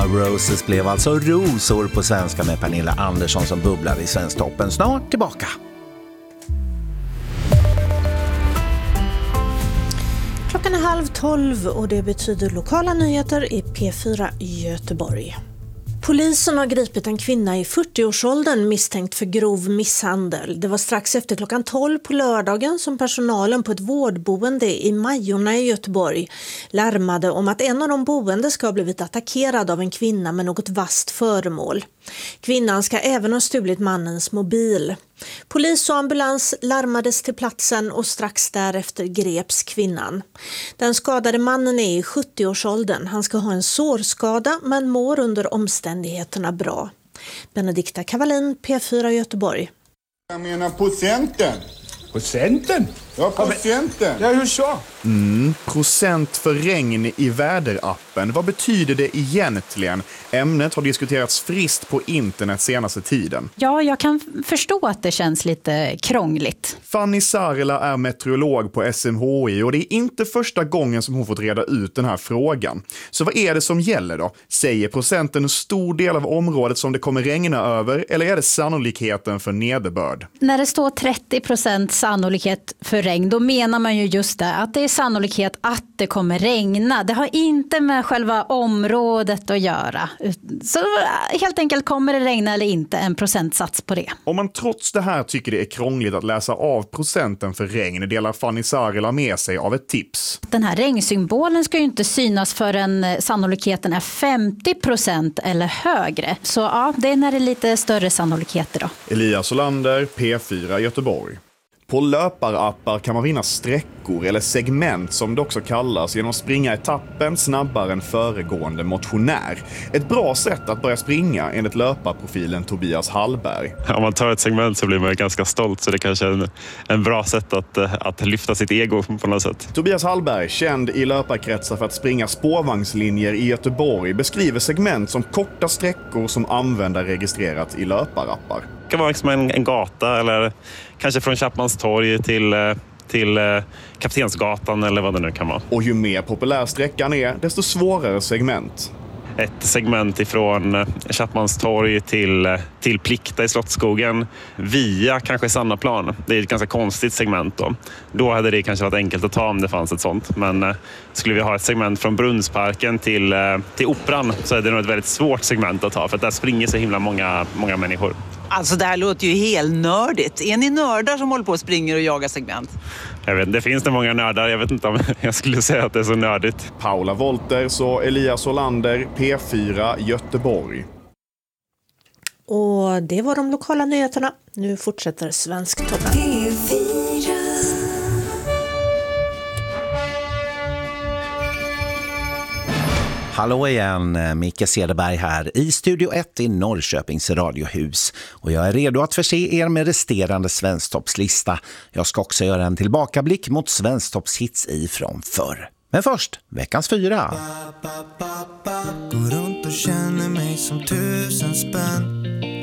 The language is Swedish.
Roses blev alltså rosor på svenska med Pernilla Andersson som bubblar i Svensktoppen. Snart tillbaka. Klockan är 11:30 och det betyder lokala nyheter i P4 Göteborg. Polisen har gripit en kvinna i 40-årsåldern misstänkt för grov misshandel. Det var strax efter klockan 12 på lördagen som personalen på ett vårdboende i Majorna i Göteborg larmade om att en av de boende ska ha blivit attackerad av en kvinna med något vasst föremål. Kvinnan ska även ha stulit mannens mobil. Polis och ambulans larmades till platsen och strax därefter greps kvinnan. Den skadade mannen är i 70-årsåldern. Han ska ha en sårskada men mår under omständigheterna bra. Benedikta Kavalin, P4 Göteborg. Jag menar procenten. Procenten? Ja, procenten. Ja, hur så? Procent för regn i väderappen. Vad betyder det egentligen? Ämnet har diskuterats friskt på internet senaste tiden. Ja, jag kan förstå att det känns lite krångligt. Fanny Sarila är meteorolog på SMHI och det är inte första gången som hon fått reda ut den här frågan. Så vad är det som gäller då? Säger procenten en stor del av området som det kommer regna över eller är det sannolikheten för nederbörd? När det står 30% sannolikhet för regn, då menar man ju just det, att det är sannolikhet att det kommer regna. Det har inte med själva området att göra. Så helt enkelt kommer det regna eller inte, en procentsats på det. Om man trots det här tycker det är krångligt att läsa av procenten för regn delar Fanny Sarila med sig av ett tips. Den här regnsymbolen ska ju inte synas förrän sannolikheten är 50% eller högre. Så ja, det är när det är lite större sannolikheter då. Elias Olander, P4 Göteborg. På löparappar kan man vinna sträckor eller segment som det också kallas genom att springa etappen snabbare än föregående motionär. Ett bra sätt att börja springa enligt löparprofilen Tobias Hallberg. Om man tar ett segment så blir man ganska stolt så det kanske är en bra sätt att lyfta sitt ego på något sätt. Tobias Hallberg, känd i löparkretsar för att springa spårvagnslinjer i Göteborg, beskriver segment som korta sträckor som användare registrerat i löparappar. Det kan vara liksom en gata eller kanske från Chapmans torg till Kaptensgatan eller vad det nu kan vara. Och ju mer populär sträckan är, desto svårare segment. Ett segment ifrån Chapmans torg till Plikta i Slottsskogen via kanske Sannaplan. Det är ett ganska konstigt segment då. Då hade det kanske varit enkelt att ta om det fanns ett sånt. Men skulle vi ha ett segment från Brunnsparken till Operan så är det nog ett väldigt svårt segment att ta. För att där springer så himla många människor. Alltså det här låter ju helt nördigt. Är ni nördar som håller på och springer och jagar segment? Jag vet, det finns det många nördar. Jag vet inte om jag skulle säga att det är så nördigt. Paula Wolters och Elias Olander, P4 Göteborg. Och det var de lokala nyheterna. Nu fortsätter Svensktoppen. Hallå igen, Micke Cederberg här i Studio 1 i Norrköpings radiohus. Och jag är redo att förse er med resterande Svensktoppslista. Jag ska också göra en tillbakablick mot Svensktoppshits ifrån förr. Men först, veckans 4. Går runt och känner mig som 1000 spänn.